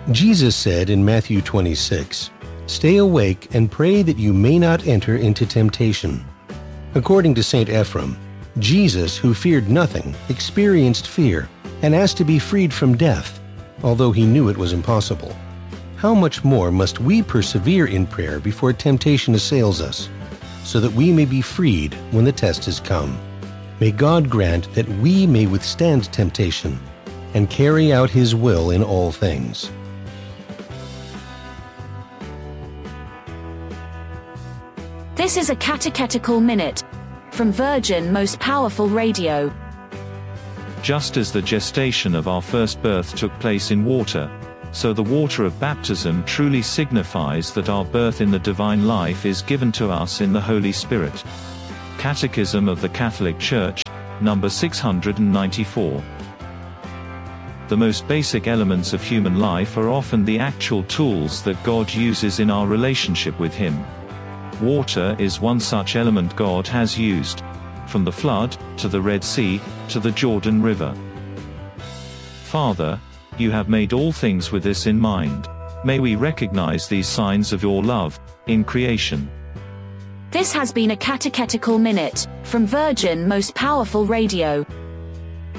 Jesus said in Matthew 26, "Stay awake and pray that you may not enter into temptation." According to St. Ephrem, Jesus, who feared nothing, experienced fear and asked to be freed from death, although he knew it was impossible. How much more must we persevere in prayer before temptation assails us, so that we may be freed when the test has come? May God grant that we may withstand temptation and carry out His will in all things. This is a catechetical minute from Virgin Most Powerful Radio. Just as the gestation of our first birth took place in water, so the water of baptism truly signifies that our birth in the divine life is given to us in the Holy Spirit. Catechism of the Catholic Church, number 694. The most basic elements of human life are often the actual tools that God uses in our relationship with Him. Water is one such element God has used, from the flood, to the Red Sea, to the Jordan River. Father, you have made all things with this in mind. May we recognize these signs of your love in creation. This has been a catechetical minute from Virgin Most Powerful Radio.